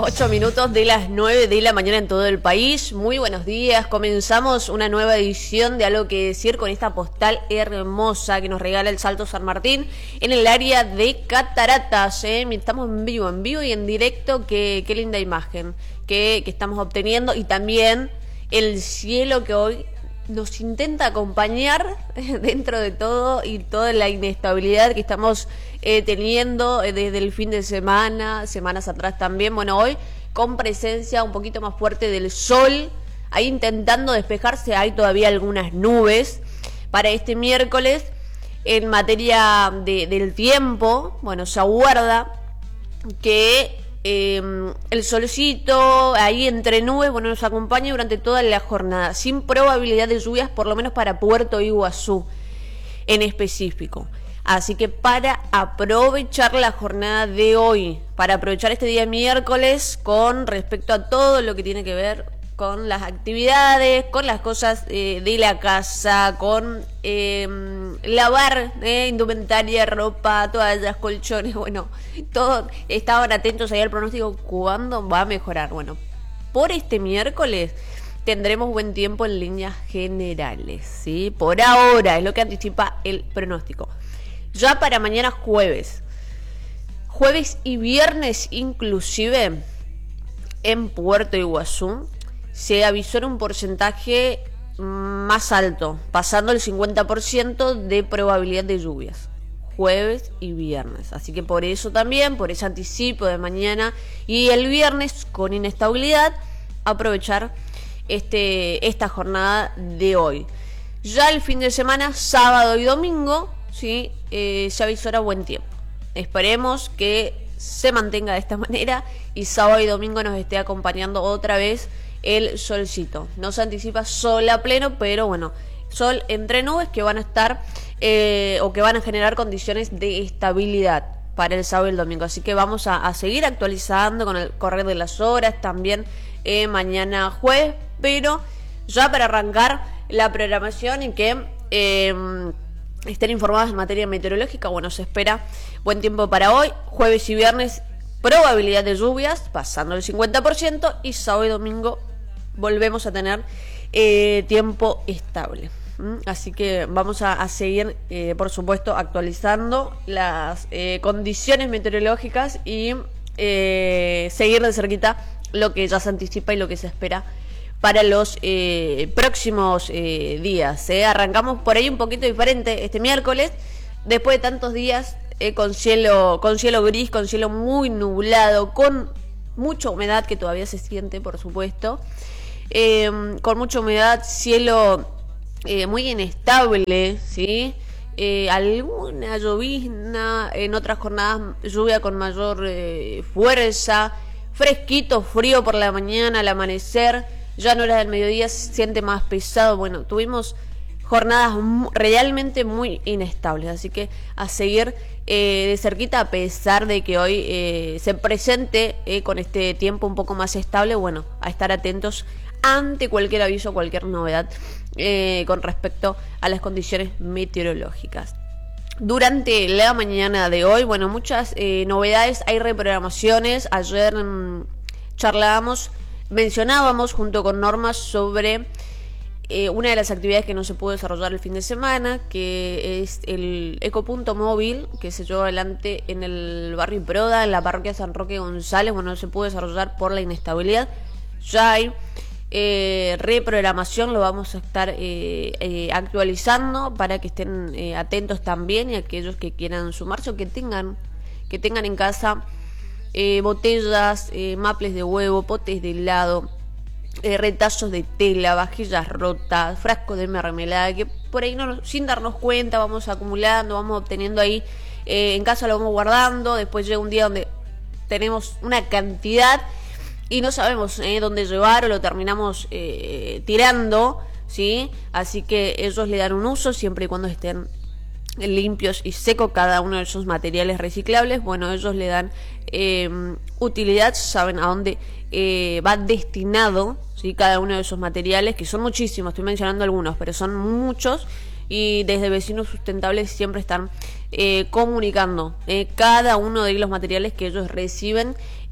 8 minutos de las 9 de la mañana en todo el país. Muy buenos días. Comenzamos una nueva edición de Algo que Decir con esta postal hermosa que nos regala el Salto San Martín en el área de Cataratas. Estamos en vivo y en directo. Qué linda imagen que estamos obteniendo. Y también el cielo que hoy nos intenta acompañar dentro de todo y toda la inestabilidad que estamos teniendo desde el fin de semana, semanas atrás también. Bueno, hoy con presencia un poquito más fuerte del sol, ahí intentando despejarse. Hay todavía algunas nubes para este miércoles. En materia del tiempo, bueno, se aguarda que el solcito ahí entre nubes, bueno, nos acompaña durante toda la jornada, sin probabilidad de lluvias, por lo menos para Puerto Iguazú en específico. Así que para aprovechar la jornada de hoy, para aprovechar este día miércoles con respecto a todo lo que tiene que ver con las actividades, con las cosas de la casa, con lavar indumentaria, ropa, toallas, colchones, bueno, todo. Estaban atentos ahí al pronóstico, ¿cuándo va a mejorar? Bueno, por este miércoles tendremos buen tiempo en líneas generales, ¿sí? Por ahora es lo que anticipa el pronóstico. Ya para mañana jueves y viernes inclusive, en Puerto Iguazú se avisó un porcentaje más alto, pasando el 50% de probabilidad de lluvias, jueves y viernes. Así que por eso también, por ese anticipo de mañana y el viernes con inestabilidad, aprovechar esta jornada de hoy. Ya el fin de semana, sábado y domingo, ¿sí? Se avisora buen tiempo. Esperemos que se mantenga de esta manera y sábado y domingo nos esté acompañando otra vez el solcito. No se anticipa sol a pleno, pero bueno, sol entre nubes que van a estar o que van a generar condiciones de estabilidad para el sábado y el domingo. Así que vamos a seguir actualizando con el correr de las horas también mañana jueves, pero ya para arrancar la programación y que estén informadas en materia meteorológica, bueno, se espera buen tiempo para hoy, jueves y viernes, probabilidad de lluvias pasando el 50% y sábado y domingo volvemos a tener tiempo estable. Así que vamos a seguir, por supuesto, actualizando las condiciones meteorológicas y seguir de cerquita lo que ya se anticipa y lo que se espera para los próximos días. Arrancamos por ahí un poquito diferente este miércoles, después de tantos días con cielo gris, con cielo muy nublado, con mucha humedad que todavía se siente, por supuesto, con mucha humedad, cielo muy inestable, ¿sí? Alguna llovizna, en otras jornadas lluvia con mayor fuerza, fresquito, frío por la mañana, al amanecer. Ya en horas del mediodía se siente más pesado. Bueno, tuvimos jornadas realmente muy inestables, así que a seguir de cerquita, a pesar de que hoy se presente con este tiempo un poco más estable. Bueno, a estar atentos ante cualquier aviso, cualquier novedad con respecto a las condiciones meteorológicas. Durante la mañana de hoy, bueno, muchas novedades, hay reprogramaciones. Ayer mencionábamos junto con Norma sobre una de las actividades que no se pudo desarrollar el fin de semana, que es el ecopunto móvil que se llevó adelante en el barrio Proda, en la parroquia San Roque González. Bueno, no se pudo desarrollar por la inestabilidad. Ya hay reprogramación, lo vamos a estar actualizando para que estén atentos también, y aquellos que quieran sumarse o que tengan en casa botellas, maples de huevo, potes de helado, retazos de tela, vajillas rotas, frascos de mermelada, que por ahí sin darnos cuenta vamos acumulando, vamos obteniendo ahí, en casa lo vamos guardando, después llega un día donde tenemos una cantidad y no sabemos dónde llevar o lo terminamos tirando, ¿sí? Así que ellos le dan un uso siempre y cuando estén limpios y secos cada uno de esos materiales reciclables. Bueno, ellos le dan utilidad, saben a dónde va destinado, ¿sí? Cada uno de esos materiales, que son muchísimos, estoy mencionando algunos, pero son muchos, y desde Vecinos Sustentables siempre están comunicando cada uno de los materiales que ellos reciben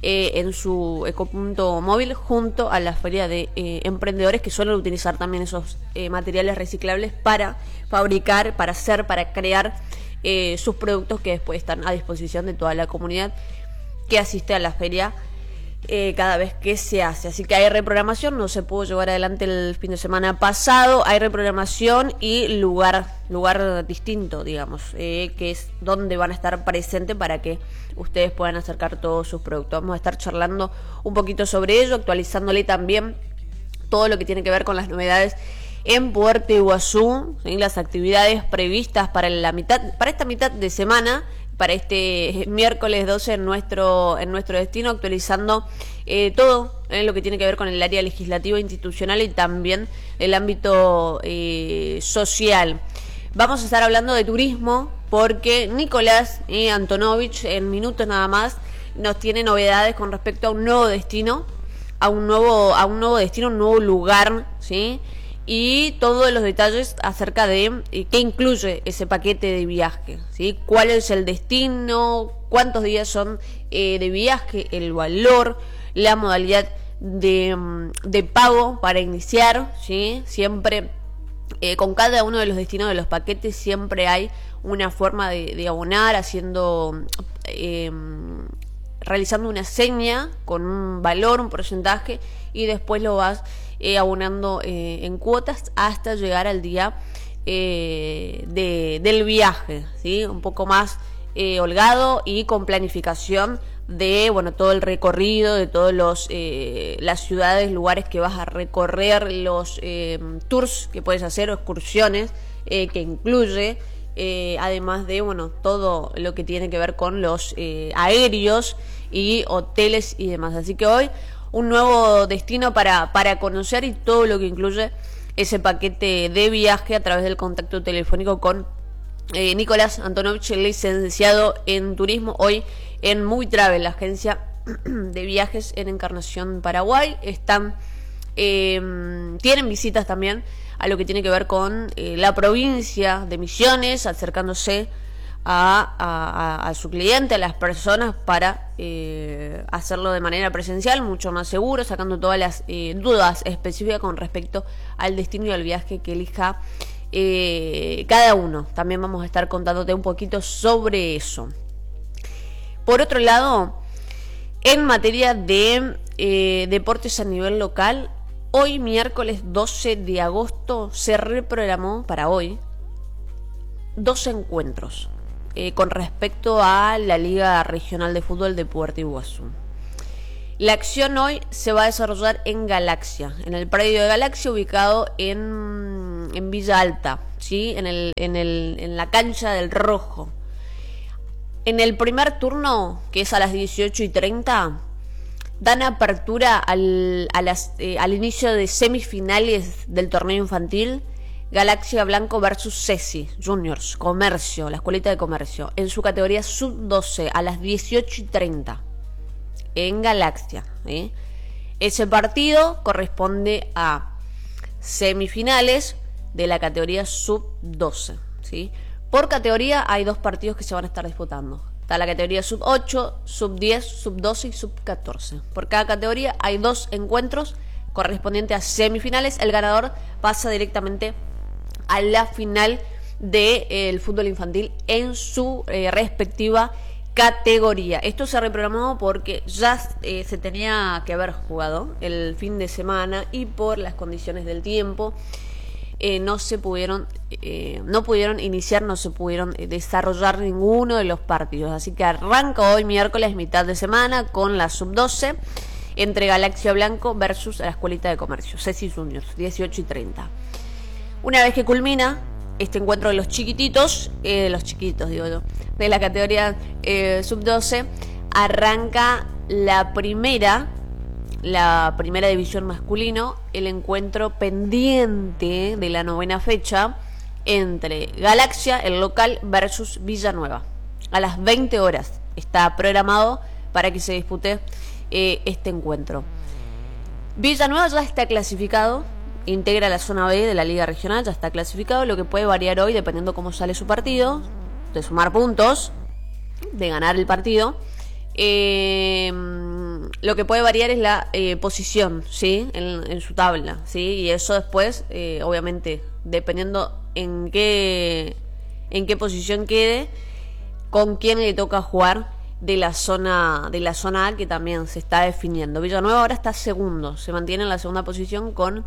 en su ecopunto móvil, junto a la feria de emprendedores, que suelen utilizar también esos materiales reciclables para fabricar, para hacer, para crear sus productos, que después están a disposición de toda la comunidad que asiste a la feria cada vez que se hace. Así que hay reprogramación, no se pudo llevar adelante el fin de semana pasado, hay reprogramación y lugar distinto, digamos, que es donde van a estar presentes para que ustedes puedan acercar todos sus productos. Vamos a estar charlando un poquito sobre ello, actualizándole también todo lo que tiene que ver con las novedades en Puerto Iguazú, ¿sí? Las actividades previstas para esta mitad de semana, para este miércoles 12 en nuestro destino, actualizando todo lo que tiene que ver con el área legislativa, institucional y también el ámbito social. Vamos a estar hablando de turismo porque Nicolás Antonovich, en minutos nada más, nos tiene novedades con respecto a un nuevo destino, un nuevo lugar, ¿sí? Y todos los detalles acerca de qué incluye ese paquete de viaje, ¿sí? Cuál es el destino, cuántos días son de viaje, el valor, la modalidad de pago para iniciar, ¿sí? Siempre con cada uno de los destinos de los paquetes siempre hay una forma de abonar, realizando una seña con un valor, un porcentaje, y después lo vas abonando en cuotas hasta llegar al día del viaje, ¿sí? Un poco más holgado y con planificación de todo el recorrido, de todos las ciudades, lugares que vas a recorrer, los tours que puedes hacer o excursiones que incluye, además de todo lo que tiene que ver con los aéreos y hoteles y demás. Así que hoy un nuevo destino para conocer y todo lo que incluye ese paquete de viaje a través del contacto telefónico con Nicolás Antonovich, licenciado en turismo, hoy en Muy Travel, la agencia de viajes en Encarnación, Paraguay. Tienen visitas también a lo que tiene que ver con la provincia de Misiones, acercándose a su cliente, a las personas, para hacerlo de manera presencial, mucho más seguro, sacando todas las dudas específicas con respecto al destino y al viaje que elija cada uno. También vamos a estar contándote un poquito sobre eso. Por otro lado, en materia de deportes a nivel local, hoy miércoles 12 de agosto se reprogramó para hoy 2 encuentros con respecto a la Liga Regional de Fútbol de Puerto Iguazú. La acción hoy se va a desarrollar en Galaxia, en el predio de Galaxia, ubicado en Villa Alta, ¿sí? En la cancha del Rojo. En el primer turno, que es a las 18:30, dan apertura al inicio de semifinales del torneo infantil, Galaxia Blanco versus Ceci Juniors, Comercio, la escuelita de comercio, en su categoría sub-12 a las 18:30 en Galaxia, ¿sí? Ese partido corresponde a semifinales de la categoría sub-12, ¿sí? Por categoría hay 2 partidos que se van a estar disputando. Está la categoría sub-8, sub-10, sub-12 y sub-14. Por cada categoría hay 2 encuentros correspondientes a semifinales. El ganador pasa directamente a la final del fútbol infantil en su respectiva categoría. Esto se reprogramó porque ya se tenía que haber jugado el fin de semana y por las condiciones del tiempo no pudieron iniciar, no se pudieron desarrollar ninguno de los partidos. Así que arranca hoy miércoles, mitad de semana, con la sub-12 entre Galaxia Blanco versus la escuelita de comercio, Ceci Juniors, 18:30. Una vez que culmina este encuentro de los chiquititos, de la categoría sub-12, arranca la primera división masculino, el encuentro pendiente de la 9ª fecha entre Galaxia, el local, versus Villanueva. A las 20 horas está programado para que se dispute este encuentro. Villanueva ya está clasificado, integra la zona B de la Liga Regional, ya está clasificado. Lo que puede variar hoy, dependiendo cómo sale su partido, de sumar puntos, de ganar el partido, Lo que puede variar es la posición, ¿sí? En su tabla, ¿sí? Y eso después, obviamente, dependiendo en qué posición quede, con quién le toca jugar de la zona A, que también se está definiendo. Villanueva ahora está segundo, se mantiene en la segunda posición con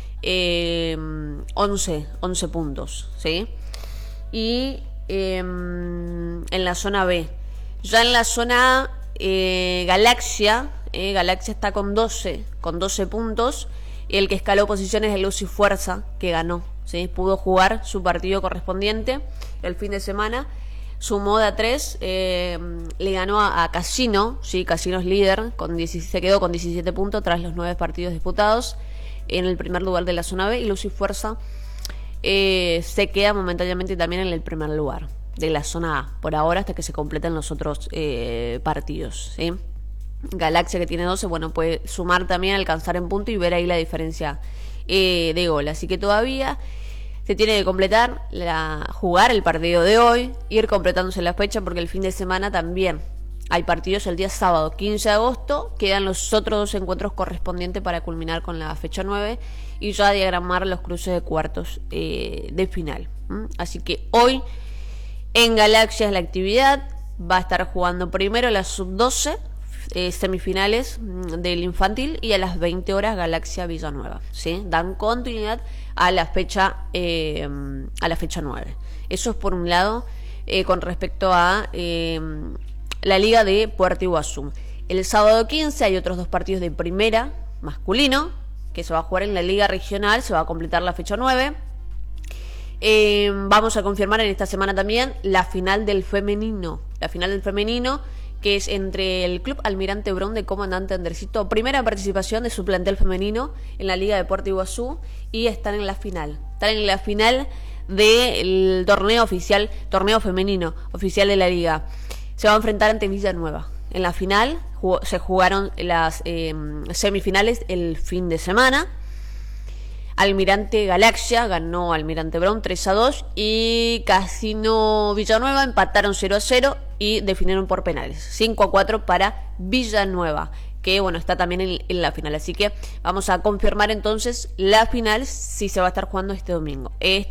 11 puntos, ¿sí? Y en la zona B. Ya en la zona A, Galaxia está con 12 puntos. El que escaló posiciones es el Luz y Fuerza, que ganó, ¿sí? Pudo jugar su partido correspondiente el fin de semana. Sumó de a 3, le ganó a Casino, ¿sí? Casino es líder, se quedó con 17 puntos tras los 9 partidos disputados en el primer lugar de la zona B. Y Luz y Fuerza se queda momentáneamente también en el primer lugar de la zona A, por ahora, hasta que se completen los otros partidos, ¿sí? Galaxia, que tiene 12, bueno, puede sumar también, alcanzar en punto y ver ahí la diferencia de gol. Así que todavía se tiene que completar, jugar el partido de hoy, ir completándose la fecha, porque el fin de semana también hay partidos el día sábado 15 de agosto, quedan los otros 2 encuentros correspondientes para culminar con la fecha 9 y ya diagramar los cruces de cuartos de final. Así que hoy en Galaxia es la actividad, va a estar jugando primero la sub-12, semifinales del infantil, y a las 20 horas Galaxia Villanueva, ¿sí? Dan continuidad a la fecha 9. Eso es por un lado con respecto a la liga de Puerto Iguazú. El sábado 15 hay otros 2 partidos de primera masculino que se va a jugar en la liga regional, se va a completar la fecha 9. Vamos a confirmar en esta semana también la final del femenino, que es entre el Club Almirante Brown de Comandante Andresito, primera participación de su plantel femenino en la Liga de Puerto Iguazú, y están en la final del torneo femenino oficial de la Liga. Se va a enfrentar ante Villanueva. En la final se jugaron las semifinales el fin de semana. Almirante Galaxia ganó Almirante Brown 3-2 y Casino Villanueva empataron 0-0 y definieron por penales 5-4 para Villanueva, que bueno, está también en la final. Así que vamos a confirmar entonces la final, si se va a estar jugando este domingo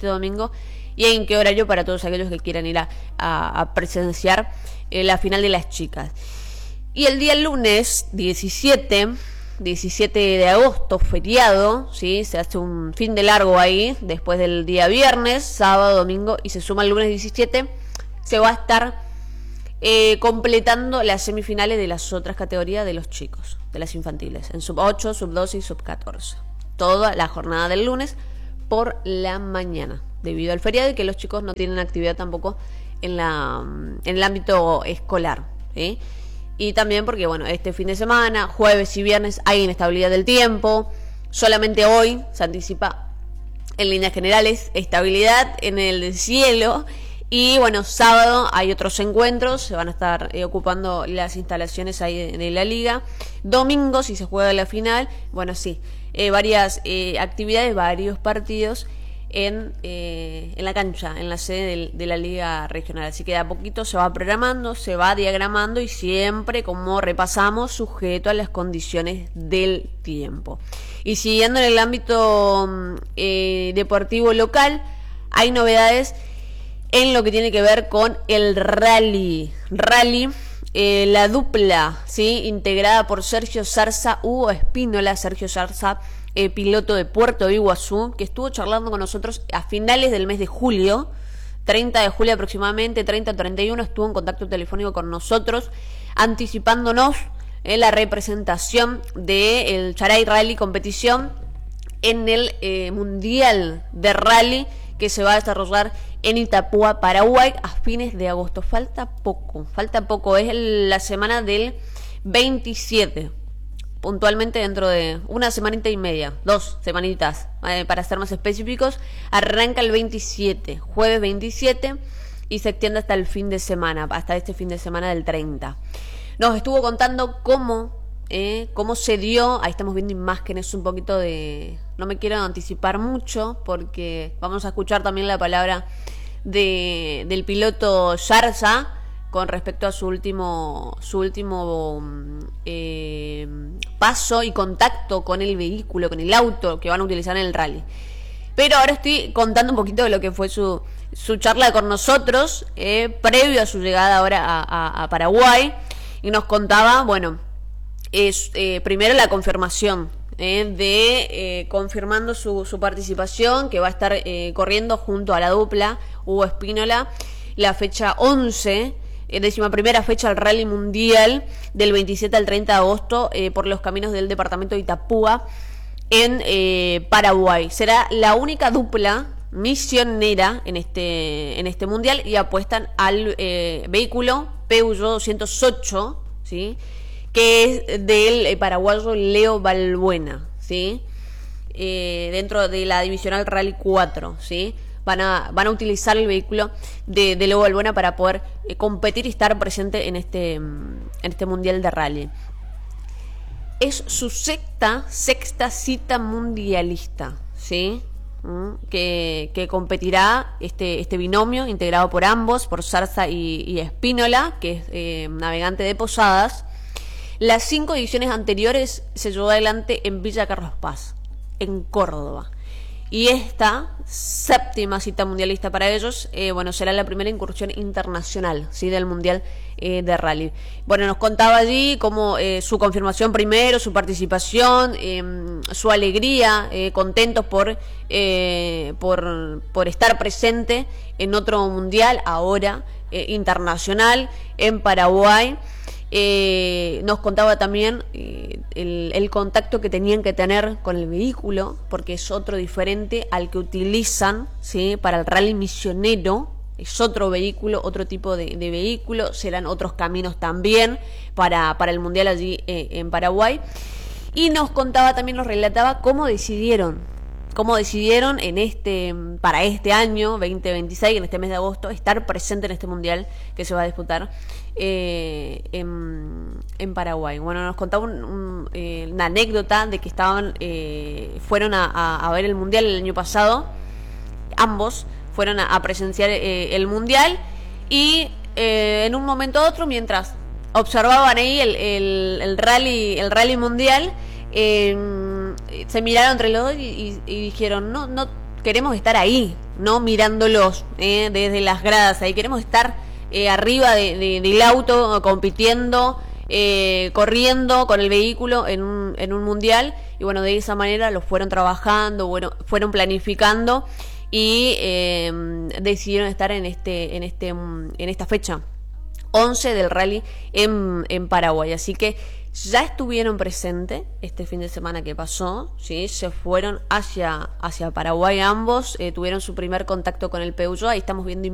y en qué horario, para todos aquellos que quieran ir a presenciar la final de las chicas. Y el día lunes 17 de agosto, feriado, ¿sí? Se hace un fin de largo ahí, después del día viernes, sábado, domingo, y se suma el lunes 17, se va a estar completando las semifinales de las otras categorías de los chicos, de las infantiles, en sub 8, sub 12 y sub 14. Toda la jornada del lunes por la mañana, debido al feriado y que los chicos no tienen actividad tampoco en el ámbito escolar, ¿sí? Y también porque, bueno, este fin de semana, jueves y viernes, hay inestabilidad del tiempo. Solamente hoy se anticipa, en líneas generales, estabilidad en el cielo. Y, bueno, sábado hay otros encuentros. Se van a estar ocupando las instalaciones ahí en la liga. Domingo, si se juega la final, bueno, sí, varias actividades, varios partidos en la cancha, en la sede de la liga regional. Así que de a poquito se va programando, se va diagramando, y siempre, como repasamos, sujeto a las condiciones del tiempo. Y siguiendo en el ámbito deportivo local, hay novedades en lo que tiene que ver con el rally, la dupla, ¿sí? Integrada por Sergio Zarza, Hugo Espínola. Sergio Zarza, piloto de Puerto Iguazú, que estuvo charlando con nosotros a finales del mes de julio, 30 de julio aproximadamente, 30-31, estuvo en contacto telefónico con nosotros, anticipándonos la representación del Charay Rally competición en el Mundial de Rally, que se va a desarrollar en Itapúa, Paraguay, a fines de agosto. Falta poco, es la semana del 27. Puntualmente dentro de una semanita y media, 2 semanitas, para ser más específicos. Arranca el 27, jueves 27, y se extiende hasta el fin de semana, hasta este fin de semana del 30. Nos estuvo contando cómo se dio. Ahí estamos viendo imágenes un poquito de... No me quiero anticipar mucho, porque vamos a escuchar también la palabra del piloto Zarza, con respecto a su último paso y contacto con el vehículo, con el auto que van a utilizar en el rally. Pero ahora estoy contando un poquito de lo que fue su charla con nosotros, previo a su llegada ahora a Paraguay, y nos contaba, bueno, primero la confirmación, confirmando su participación, que va a estar corriendo junto a la dupla Hugo Espínola, la fecha 11, 11ª fecha del Rally Mundial, del 27 al 30 de agosto, por los caminos del departamento de Itapúa, en Paraguay. Será la única dupla misionera en este mundial, y apuestan al vehículo Peugeot 208, ¿sí?, que es del paraguayo Leo Balbuena, ¿sí?, dentro de la divisional Rally 4, ¿sí? Van a utilizar el vehículo de Leo Balbuena para poder competir y estar presente en este mundial de rally. Es su sexta cita mundialista, ¿sí?, que competirá este binomio integrado por ambos, por Zarza y Espínola, que es navegante de Posadas. Las 5 ediciones anteriores se llevó adelante en Villa Carlos Paz, en Córdoba. Y esta 7ª cita mundialista para ellos, será la primera incursión internacional, ¿sí?, del Mundial de Rally. Bueno, nos contaba allí cómo su confirmación primero, su participación, su alegría, contentos por estar presente en otro Mundial, ahora internacional, en Paraguay. Nos contaba también el contacto que tenían que tener con el vehículo, porque es otro diferente al que utilizan, ¿sí?, para el rally misionero. Es otro vehículo, otro tipo de vehículo, serán otros caminos también para el mundial allí en Paraguay. Y nos contaba también, nos relataba cómo decidieron para este año 2026, en este mes de agosto, estar presente en este mundial que se va a disputar en Paraguay. Bueno, nos contaba una anécdota de que fueron a ver el mundial el año pasado. Ambos fueron a presenciar el mundial, y en un momento u otro, mientras observaban ahí el rally mundial, se miraron entre los dos y dijeron, no queremos estar ahí, no mirándolos desde las gradas, ahí queremos estar arriba del auto, compitiendo, corriendo con el vehículo en un mundial. Y bueno, de esa manera lo fueron trabajando, fueron planificando, y decidieron estar en esta fecha 11 del rally en Paraguay. Así que ya estuvieron presentes este fin de semana que pasó, ¿sí? Se fueron hacia Paraguay ambos, tuvieron su primer contacto con el Peugeot. Ahí estamos viendo